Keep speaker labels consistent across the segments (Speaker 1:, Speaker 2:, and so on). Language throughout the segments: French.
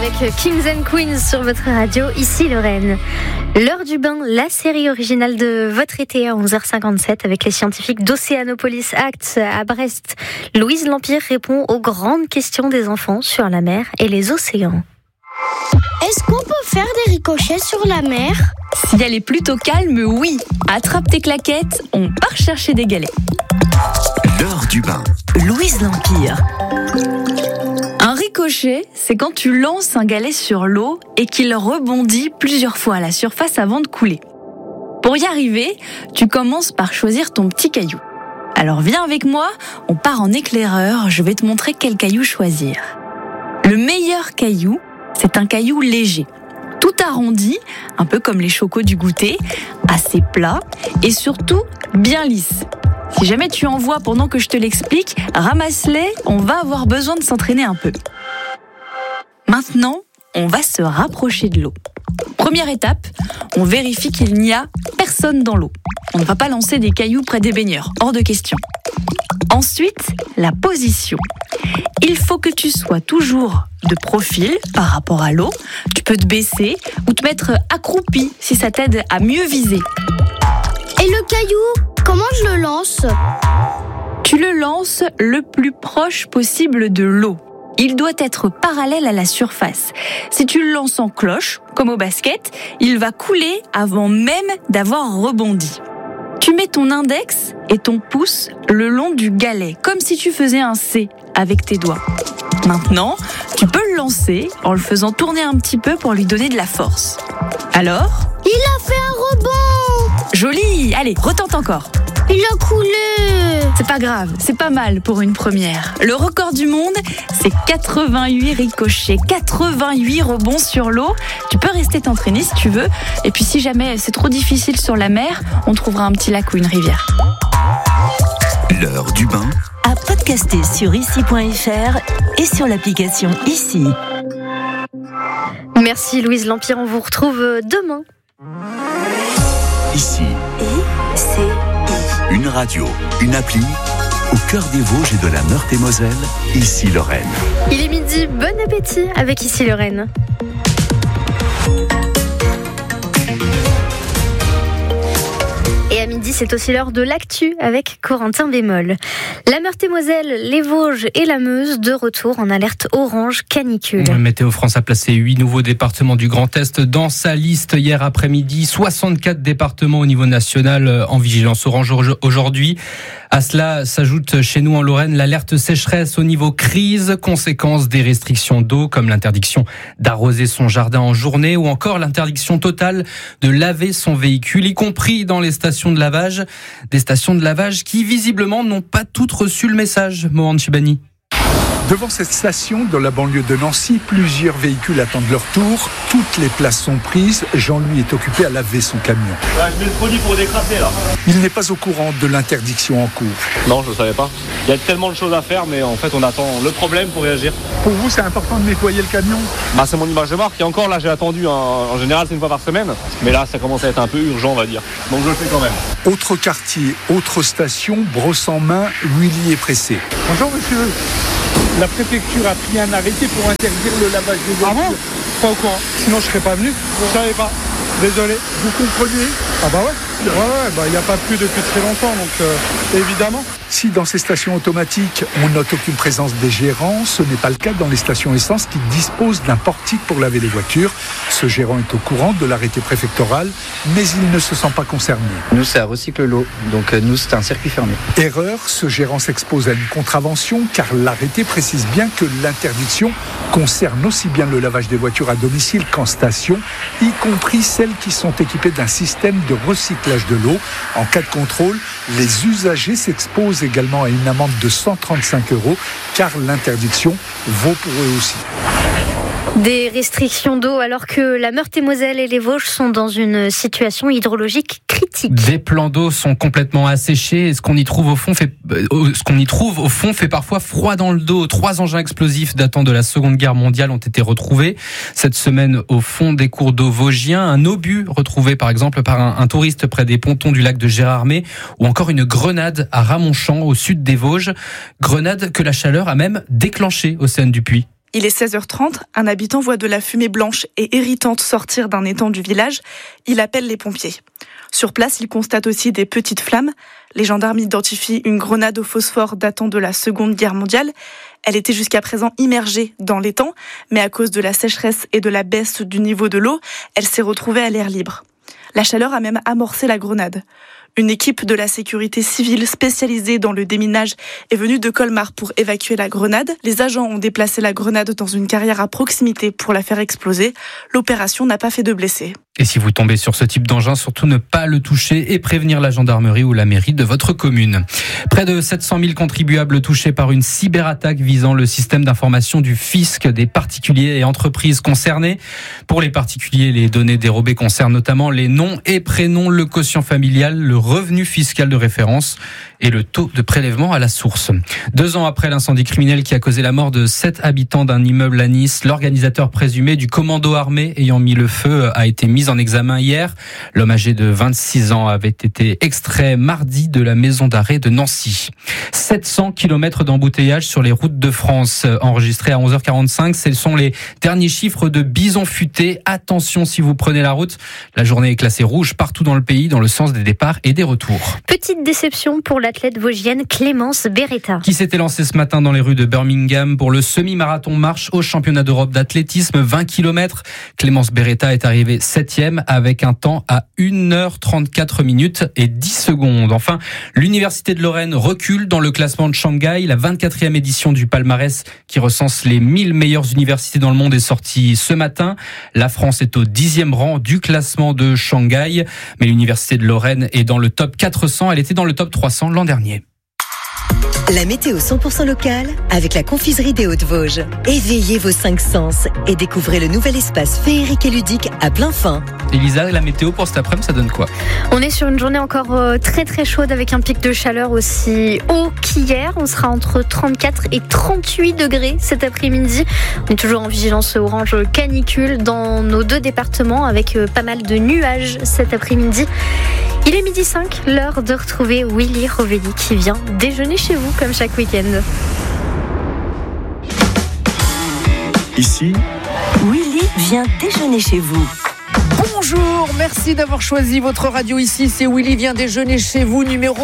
Speaker 1: Avec Kings and Queens sur votre radio, ici Lorraine. L'heure du bain, la série originale de votre été à 11h57 avec les scientifiques d'Oceanopolis Act à Brest. Louise Lampire répond aux grandes questions des enfants sur la mer et les océans.
Speaker 2: Est-ce qu'on peut faire des ricochets sur la mer ?
Speaker 3: Si elle est plutôt calme, oui. Attrape tes claquettes, on part chercher des galets.
Speaker 4: L'heure du bain.
Speaker 5: Louise Lampire.
Speaker 3: Un ricochet, c'est quand tu lances un galet sur l'eau et qu'il rebondit plusieurs fois à la surface avant de couler. Pour y arriver, tu commences par choisir ton petit caillou. Alors viens avec moi, on part en éclaireur, je vais te montrer quel caillou choisir. Le meilleur caillou, c'est un caillou léger, tout arrondi, un peu comme les chocos du goûter, assez plat et surtout bien lisse. Si jamais tu en vois pendant que je te l'explique, ramasse-les, on va avoir besoin de s'entraîner un peu. Maintenant, on va se rapprocher de l'eau. Première étape, on vérifie qu'il n'y a personne dans l'eau. On ne va pas lancer des cailloux près des baigneurs, hors de question. Ensuite, la position. Il faut que tu sois toujours de profil par rapport à l'eau. Tu peux te baisser ou te mettre accroupi si ça t'aide à mieux viser.
Speaker 2: Et le caillou, comment je le lance ?
Speaker 3: Tu le lances le plus proche possible de l'eau. Il doit être parallèle à la surface. Si tu le lances en cloche, comme au basket, il va couler avant même d'avoir rebondi. Tu mets ton index et ton pouce le long du galet, comme si tu faisais un C avec tes doigts. Maintenant, tu peux le lancer en le faisant tourner un petit peu pour lui donner de la force. Alors ?
Speaker 2: Il a fait un rebond !
Speaker 3: Joli ! Allez, retente encore.
Speaker 2: Il a coulé !
Speaker 3: C'est pas grave, c'est pas mal pour une première. Le record du monde, c'est 88 ricochets, 88 rebonds sur l'eau. Tu peux rester t'entraîner si tu veux. Et puis si jamais c'est trop difficile sur la mer, on trouvera un petit lac ou une rivière.
Speaker 4: L'heure du bain.
Speaker 5: À podcaster sur ici.fr et sur l'application Ici.
Speaker 1: Merci Louise Lampire, on vous retrouve demain.
Speaker 4: Ici.
Speaker 5: ICI.
Speaker 4: Une radio, une appli, au cœur des Vosges et de la Meurthe-et-Moselle, ici Lorraine.
Speaker 1: Il est midi, bon appétit avec ici Lorraine. Et à midi, c'est aussi l'heure de l'actu avec Corentin Bémol. La Meurthe-et-Moselle, les Vosges et la Meuse de retour en alerte orange canicule.
Speaker 6: Météo France a placé 8 nouveaux départements du Grand Est dans sa liste hier après-midi. 64 départements au niveau national en vigilance orange aujourd'hui. À cela s'ajoute chez nous en Lorraine l'alerte sécheresse au niveau crise, conséquence des restrictions d'eau comme l'interdiction d'arroser son jardin en journée ou encore l'interdiction totale de laver son véhicule, y compris dans les stations de lavage. Des stations de lavage qui visiblement n'ont pas toutes reçu le message, Mohan Chibani.
Speaker 7: Devant cette station, dans la banlieue de Nancy, plusieurs véhicules attendent leur tour. Toutes les places sont prises. Jean-Louis est occupé à laver son camion.
Speaker 8: Je mets le produit pour décrasser là.
Speaker 7: Il n'est pas au courant de l'interdiction en cours.
Speaker 8: Non, je ne savais pas. Il y a tellement de choses à faire, mais en fait, on attend le problème pour réagir.
Speaker 7: Pour vous, c'est important de nettoyer le camion ?
Speaker 8: C'est mon image de marque. Et encore là, j'ai attendu. En général, c'est une fois par semaine. Mais là, ça commence à être un peu urgent, on va dire. Donc, je le fais quand même.
Speaker 7: Autre quartier, autre station, brosse en main, Willy est pressé.
Speaker 9: Bonjour monsieur. La préfecture a pris un arrêté pour interdire le lavage des voitures.
Speaker 7: Ah bon ?
Speaker 9: Pas au courant. Sinon je serais pas venu. Je savais pas. Désolé.
Speaker 7: Vous comprenez ?
Speaker 9: Ah bah ouais. Il n'y a pas plu depuis très longtemps, donc évidemment.
Speaker 7: Si dans ces stations automatiques, on note aucune présence des gérants, ce n'est pas le cas dans les stations essence qui disposent d'un portique pour laver les voitures. Ce gérant est au courant de l'arrêté préfectoral, mais il ne se sent pas concerné.
Speaker 10: Nous, ça recycle l'eau, donc nous, c'est un circuit fermé.
Speaker 7: Erreur, ce gérant s'expose à une contravention car l'arrêté précise bien que l'interdiction concerne aussi bien le lavage des voitures à domicile qu'en station, y compris celles qui sont équipées d'un système de recyclage de l'eau. En cas de contrôle, les usagers s'exposent également à une amende de 135 € car l'interdiction vaut pour eux aussi.
Speaker 1: Des restrictions d'eau alors que la Meurthe-et-Moselle et les Vosges sont dans une situation hydrologique critique.
Speaker 6: Des plans d'eau sont complètement asséchés et ce qu'on y trouve au fond fait parfois froid dans le dos. 3 engins explosifs datant de la Seconde Guerre mondiale ont été retrouvés cette semaine au fond des cours d'eau vosgiens. Un obus retrouvé par exemple par un touriste près des pontons du lac de Gérardmer ou encore une grenade à Ramonchamp au sud des Vosges. Grenade que la chaleur a même déclenchée, Océane Dupuis.
Speaker 11: Il est 16h30, un habitant voit de la fumée blanche et irritante sortir d'un étang du village. Il appelle les pompiers. Sur place, il constate aussi des petites flammes. Les gendarmes identifient une grenade au phosphore datant de la Seconde Guerre mondiale. Elle était jusqu'à présent immergée dans l'étang, mais à cause de la sécheresse et de la baisse du niveau de l'eau, elle s'est retrouvée à l'air libre. La chaleur a même amorcé la grenade. Une équipe de la sécurité civile spécialisée dans le déminage est venue de Colmar pour évacuer la grenade. Les agents ont déplacé la grenade dans une carrière à proximité pour la faire exploser. L'opération n'a pas fait de blessés.
Speaker 6: Et si vous tombez sur ce type d'engin, surtout ne pas le toucher et prévenir la gendarmerie ou la mairie de votre commune. Près de 700 000 contribuables touchés par une cyberattaque visant le système d'information du fisc des particuliers et entreprises concernés. Pour les particuliers, les données dérobées concernent notamment les noms et prénoms, le quotient familial, le revenu fiscal de référence et le taux de prélèvement à la source. 2 ans après l'incendie criminel qui a causé la mort de 7 habitants d'un immeuble à Nice, l'organisateur présumé du commando armé ayant mis le feu a été mis en examen hier. L'homme âgé de 26 ans avait été extrait mardi de la maison d'arrêt de Nancy. 700 km d'embouteillage sur les routes de France enregistrés à 11h45. Ce sont les derniers chiffres de Bison Futé. Attention si vous prenez la route. La journée est classée rouge partout dans le pays dans le sens des départs et des retours.
Speaker 1: Petite déception pour l'athlète vosgienne Clémence Beretta,
Speaker 6: qui s'était lancée ce matin dans les rues de Birmingham pour le semi-marathon marche au championnat d'Europe d'athlétisme 20 km. Clémence Beretta est arrivée 7e avec un temps à 1h34 minutes et 10 secondes. Enfin, l'Université de Lorraine recule dans le classement de Shanghai. La 24e édition du palmarès qui recense les 1000 meilleures universités dans le monde est sortie ce matin. La France est au 10e rang du classement de Shanghai, mais l'Université de Lorraine est dans le top 400. Elle était dans le top 300 l'an dernier.
Speaker 5: La météo 100% locale avec la confiserie des Hauts-de-Vosges. Éveillez vos 5 sens et découvrez le nouvel espace féerique et ludique à plein fin.
Speaker 6: Elisa, la météo pour cet après-midi, ça donne quoi ?
Speaker 1: On est sur une journée encore très très chaude avec un pic de chaleur aussi haut qu'hier. On sera entre 34 et 38 degrés cet après-midi. On est toujours en vigilance orange canicule dans nos 2 départements avec pas mal de nuages cet après-midi. Il est 12h05, l'heure de retrouver Willy Rovelli qui vient déjeuner chez vous comme chaque week-end.
Speaker 4: Ici,
Speaker 5: Willy vient déjeuner chez vous.
Speaker 12: Bonjour, merci d'avoir choisi votre radio ici. C'est Willy vient déjeuner chez vous, numéro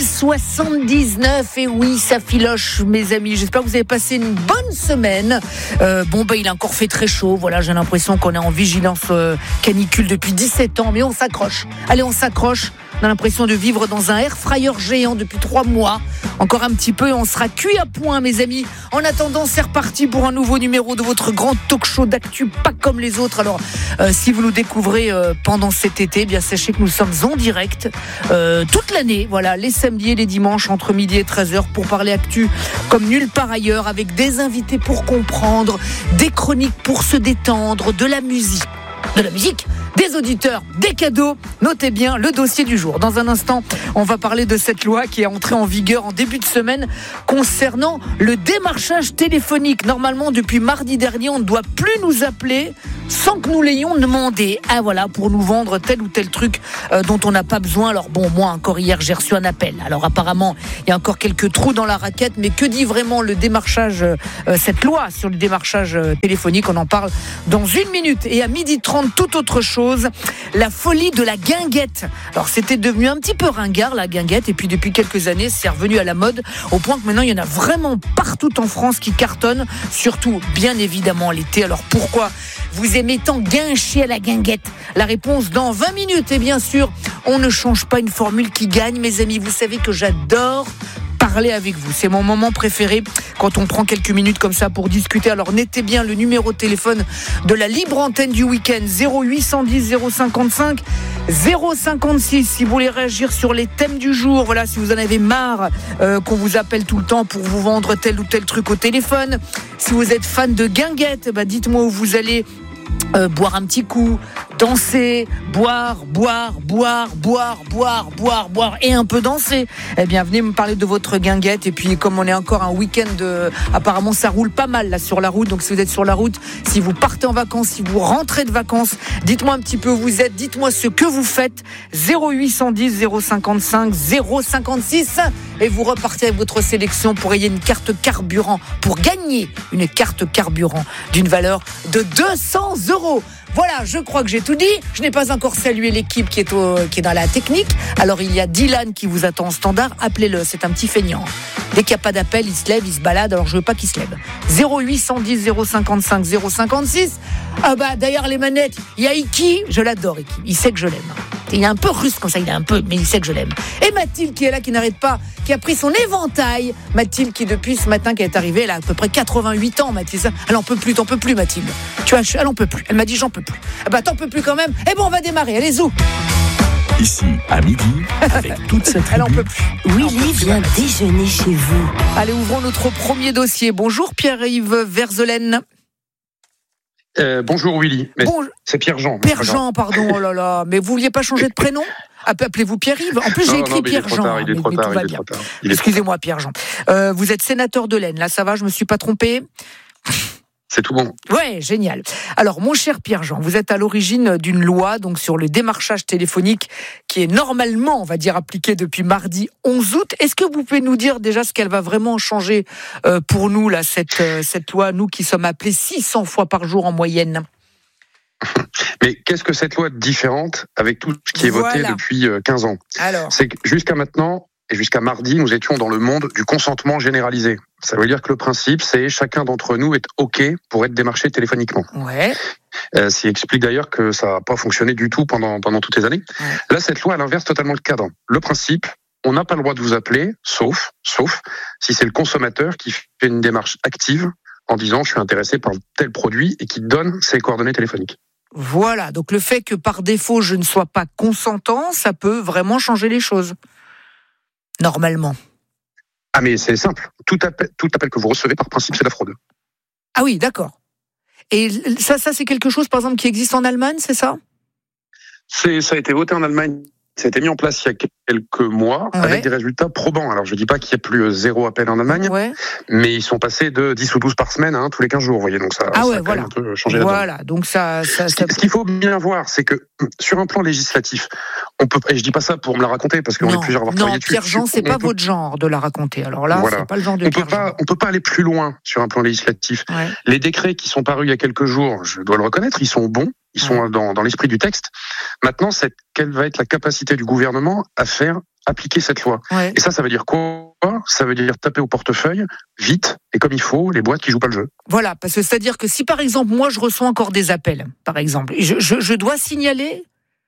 Speaker 12: 1079. Et oui, ça filoche, mes amis. J'espère que vous avez passé une bonne semaine. Il a encore fait très chaud. Voilà, j'ai l'impression qu'on est en vigilance canicule depuis 17 ans. Mais on s'accroche. Allez, on s'accroche. On a l'impression de vivre dans un air fryer géant depuis 3 mois. Encore un petit peu et on sera cuit à point, mes amis. En attendant, c'est reparti pour un nouveau numéro de votre grand talk show d'actu, pas comme les autres. Alors, si vous nous découvrez pendant cet été, bien sachez que nous sommes en direct toute l'année. Voilà, les samedis et les dimanches entre midi et 13h pour parler actu comme nulle part ailleurs, avec des invités pour comprendre, des chroniques pour se détendre, de la musique, des auditeurs, des cadeaux. Notez bien le dossier du jour. Dans un instant, on va parler de cette loi qui est entrée en vigueur en début de semaine concernant le démarchage téléphonique. Normalement, depuis mardi dernier, on ne doit plus nous appeler sans que nous l'ayons demandé. Ah voilà, pour nous vendre tel ou tel truc dont on n'a pas besoin. Alors bon, moi encore hier, j'ai reçu un appel. Alors apparemment, il y a encore quelques trous dans la raquette, mais que dit vraiment le démarchage, cette loi sur le démarchage téléphonique? On en parle dans 1 minute. Et à 12h30, tout autre chose. La folie de la guinguette. Alors c'était devenu un petit peu ringard la guinguette, et puis depuis quelques années c'est revenu à la mode au point que maintenant il y en a vraiment partout en France qui cartonnent, surtout bien évidemment l'été. Alors pourquoi vous aimez tant guincher à la guinguette? La réponse dans 20 minutes. Et bien sûr, on ne change pas une formule qui gagne, mes amis. Vous savez que j'adore parler avec vous. C'est mon moment préféré quand on prend quelques minutes comme ça pour discuter. Alors notez bien le numéro de téléphone de la libre antenne du week-end, 0810 055 056 si vous voulez réagir sur les thèmes du jour. Voilà, si vous en avez marre qu'on vous appelle tout le temps pour vous vendre tel ou tel truc au téléphone. Si vous êtes fan de guinguette, dites-moi où vous allez boire un petit coup, danser, boire, et un peu danser. Eh bien, venez me parler de votre guinguette. Et puis, comme on est encore un week-end, apparemment, ça roule pas mal là sur la route. Donc, si vous êtes sur la route, si vous partez en vacances, si vous rentrez de vacances, dites-moi un petit peu où vous êtes, dites-moi ce que vous faites. 0810 055 056 et vous repartez avec votre sélection pour gagner une carte carburant, d'une valeur de 200 €. Voilà, je crois que j'ai tout dit. Je n'ai pas encore salué l'équipe qui est dans la technique. Alors, il y a Dylan qui vous attend en standard. Appelez-le, c'est un petit feignant. Dès qu'il n'y a pas d'appel, il se lève, il se balade. Alors, je veux pas qu'il se lève. 0810 055 056. Ah bah, d'ailleurs, les manettes, il y a Iki. Je l'adore, Iki. Il sait que je l'aime. Il est un peu russe comme ça, mais il sait que je l'aime. Et Mathilde qui est là, qui n'arrête pas, qui a pris son éventail. Mathilde qui, depuis ce matin, qui est arrivée, elle a à peu près 88 ans, Mathilde. Elle en peut plus, t'en peux plus, Mathilde. Tu vois, elle en peut plus. Elle m'a dit, j'en peux plus. Ah bah, t'en peux plus quand même. Eh bon, on va démarrer. Allez, zou.
Speaker 4: Ici, à midi, avec toute cette tribu.
Speaker 12: Elle en peut plus.
Speaker 2: Willy vient déjeuner chez vous.
Speaker 12: Allez, ouvrons notre premier dossier. Bonjour, Pierre-Yves Verzelaine.
Speaker 13: Bonjour Willy, c'est Pierre-Jean.
Speaker 12: Pierre-Jean, pardon, oh là là, mais vous vouliez pas changer de prénom ? Appelez-vous Pierre-Yves. En plus, j'ai écrit Pierre-Jean.
Speaker 13: Il est trop tard.
Speaker 12: Excusez-moi, Pierre-Jean. Vous êtes sénateur de l'Aisne, là ça va, je me suis pas trompé ?
Speaker 13: C'est tout bon.
Speaker 12: Ouais, génial. Alors, mon cher Pierre-Jean, vous êtes à l'origine d'une loi donc sur le démarchage téléphonique qui est normalement, on va dire, appliquée depuis mardi 11 août. Est-ce que vous pouvez nous dire déjà ce qu'elle va vraiment changer pour nous, là, cette loi, nous qui sommes appelés 600 fois par jour en moyenne ?
Speaker 13: Mais qu'est-ce que cette loi différente avec tout ce qui est voté depuis 15 ans ?
Speaker 12: Alors.
Speaker 13: C'est que jusqu'à maintenant, et jusqu'à mardi, nous étions dans le monde du consentement généralisé. Ça veut dire que le principe, c'est chacun d'entre nous est OK pour être démarché téléphoniquement.
Speaker 12: Ouais.
Speaker 13: Ce qui explique d'ailleurs que ça n'a pas fonctionné du tout pendant toutes les années. Ouais. Là, cette loi, elle inverse totalement le cadre. Le principe, on n'a pas le droit de vous appeler, sauf si c'est le consommateur qui fait une démarche active en disant je suis intéressé par tel produit et qui donne ses coordonnées téléphoniques.
Speaker 12: Voilà, donc le fait que par défaut je ne sois pas consentant, ça peut vraiment changer les choses. Normalement.
Speaker 13: Ah mais c'est simple, tout appel que vous recevez par principe c'est de la fraude.
Speaker 12: Ah oui, d'accord. Et ça c'est quelque chose par exemple qui existe en Allemagne, c'est ça ?
Speaker 13: Ça a été voté en Allemagne. Ça a été mis en place il y a quelques mois avec des résultats probants. Alors, je ne dis pas qu'il n'y a plus 0 appel en Allemagne, mais ils sont passés de 10 ou 12 par semaine tous les 15 jours. Vous voyez, donc ça a quand même un peu changé la donne.
Speaker 12: Voilà, donc ça...
Speaker 13: Ce qu'il faut bien voir, c'est que sur un plan législatif, on peut, et je dis pas ça pour me la raconter, parce qu'on est plusieurs à avoir travaillé dessus.
Speaker 12: Non, Pierre-Jean, c'est pas votre genre de la raconter. Alors là, c'est pas le genre de Pierre-Jean.
Speaker 13: On peut pas aller plus loin sur un plan législatif. Ouais. Les décrets qui sont parus il y a quelques jours, je dois le reconnaître, ils sont bons. Ils sont dans l'esprit du texte. Maintenant, quelle va être la capacité du gouvernement à faire appliquer cette loi ? Et ça veut dire quoi ? Ça veut dire taper au portefeuille, vite, et comme il faut, les boîtes qui jouent pas le jeu.
Speaker 12: Voilà, parce que c'est-à-dire que si, par exemple, moi, je reçois encore des appels, par exemple, je dois signaler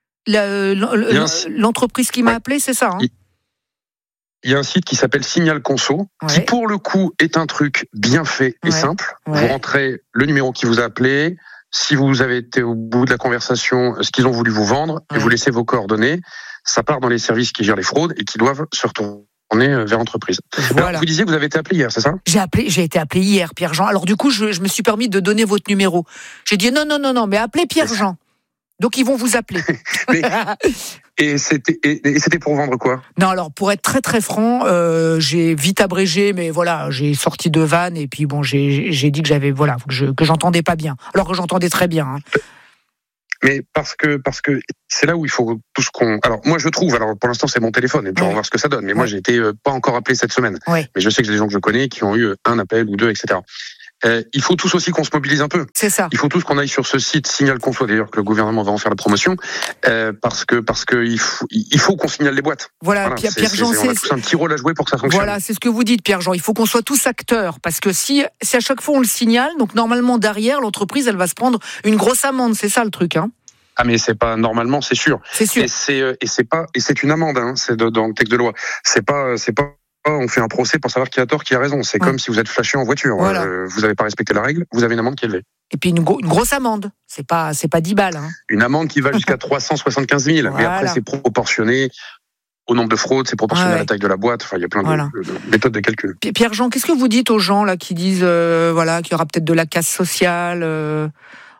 Speaker 12: l'entreprise qui m'a appelé, c'est ça
Speaker 13: Il y a un site qui s'appelle Signal Conso, qui, pour le coup, est un truc bien fait et simple. Vous rentrez le numéro qui vous a appelé, si vous avez été au bout de la conversation, ce qu'ils ont voulu vous vendre, et vous laissez vos coordonnées, ça part dans les services qui gèrent les fraudes et qui doivent se retourner vers l'entreprise. Voilà. Alors, vous disiez que vous avez été appelé hier, c'est ça ? J'ai été appelé hier, Pierre-Jean. Alors du coup, je me suis permis de donner votre numéro. J'ai dit non, mais appelez Pierre-Jean. Donc ils vont vous appeler. Et c'était pour vendre quoi ? Non, alors pour être très très franc, j'ai vite abrégé, mais voilà, j'ai sorti de vanne et puis bon, j'ai dit que j'avais que j'entendais pas bien, alors que j'entendais très bien. Mais parce que c'est là où il faut tout ce qu'on. Alors moi je trouve, alors pour l'instant c'est mon téléphone et puis on va voir ce que ça donne. Mais moi j'ai été pas encore appelé cette semaine. Mais je sais que j'ai des gens que je connais qui ont eu un appel ou deux, etc. Il faut tous aussi qu'on se mobilise un peu. C'est ça. Il faut tous qu'on aille sur ce site Signal Conso, d'ailleurs que le gouvernement va en faire la promotion, parce que il faut qu'on signale les boîtes. Voilà. Pierre-Jean, on a tous un petit rôle à jouer pour que ça fonctionne. Voilà, c'est ce que vous dites, Pierre-Jean. Il faut qu'on soit tous acteurs, parce que si à chaque fois on le signale, donc normalement derrière l'entreprise, elle va se prendre une grosse amende. C'est ça le truc, hein. Ah mais c'est pas normalement, c'est sûr. C'est sûr. Et c'est une amende, hein. C'est dans le texte de loi. C'est pas. On fait un procès pour savoir qui a tort, qui a raison. C'est comme si vous êtes flashé en voiture. Voilà. Vous n'avez pas respecté la règle, vous avez une amende qui est élevée. Et puis une grosse amende. C'est pas 10 balles. Hein. Une amende qui va jusqu'à 375 000. Voilà. Mais après, c'est proportionné au nombre de fraudes, c'est proportionné à la taille de la boîte. Enfin, il y a plein de méthodes de calcul. Pierre-Jean, qu'est-ce que vous dites aux gens là qui disent qu'il y aura peut-être de la casse sociale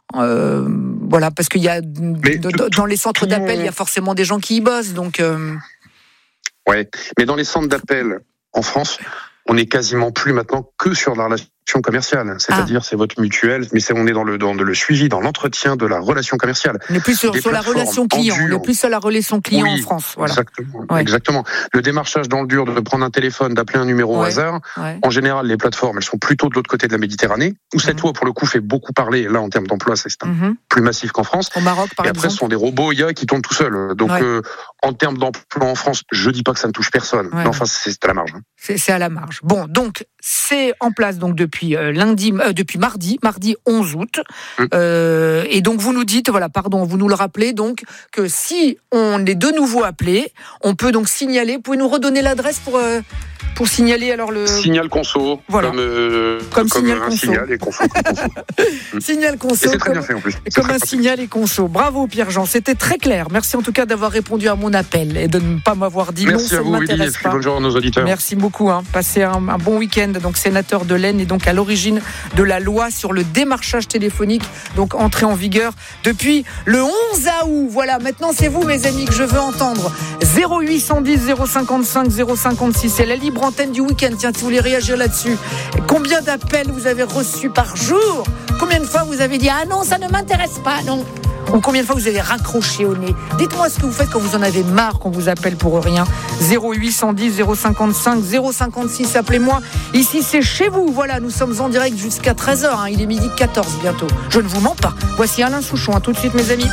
Speaker 12: Voilà, parce qu'il y a dans les centres d'appel, il y a forcément des gens qui y bossent, donc.
Speaker 13: Ouais, mais dans les centres d'appel en France, on est quasiment plus maintenant que sur la relation commerciale, c'est-à-dire c'est votre mutuelle, mais on est dans le suivi, dans l'entretien de la relation commerciale.
Speaker 12: On n'est plus sur la relation client, on est plus sur la relation client en France. Voilà.
Speaker 13: Exactement. Le démarchage dans le dur, de prendre un téléphone, d'appeler un numéro au hasard. En général, les plateformes, elles sont plutôt de l'autre côté de la Méditerranée, où cette loi, pour le coup, fait beaucoup parler. Là, en termes d'emploi, c'est plus massif qu'en France.
Speaker 12: Au Maroc, par exemple.
Speaker 13: Et après, ce sont des robots IA qui tournent tout seuls. Donc, en termes d'emploi en France, je dis pas que ça ne touche personne. Mais enfin, c'est à la marge.
Speaker 12: C'est à la marge. Bon, donc, c'est en place donc depuis mardi 11 août. Et donc, vous nous dites, vous nous le rappelez, donc, que si on est de nouveau appelé, on peut donc signaler. Vous pouvez nous redonner l'adresse pour signaler alors le...
Speaker 13: Signal Conso,
Speaker 12: comme Signal Conso.
Speaker 13: Signal et Conso.
Speaker 12: Signal Conso.
Speaker 13: Et c'est très bien fait en plus.
Speaker 12: Comme un Signal et Conso. Bravo Pierre-Jean, c'était très clair. Merci en tout cas d'avoir répondu à mon appel et de ne pas m'avoir dit
Speaker 13: Merci
Speaker 12: non,
Speaker 13: à vous, Willy, et bonne journée à nos auditeurs.
Speaker 12: Merci beaucoup. Passez un bon week-end. Donc sénateur de l'Aisne et donc à l'origine de la loi sur le démarchage téléphonique, donc entrée en vigueur depuis le 11 août. Voilà, maintenant c'est vous mes amis que je veux entendre. 0810 055 056, c'est la libre antenne du week-end. Tiens, si vous voulez réagir là-dessus, combien d'appels vous avez reçus par jour? Combien de fois vous avez dit ah non, ça ne m'intéresse pas, non? Ou combien de fois vous avez raccroché au nez? Dites-moi ce que vous faites quand vous en avez marre, qu'on vous appelle pour rien. 0810 055 056, appelez-moi. Ici c'est chez vous, voilà, nous sommes en direct jusqu'à 13h, il est 12h14 bientôt. Je ne vous mens pas. Voici Alain Souchon, à tout de suite mes amis.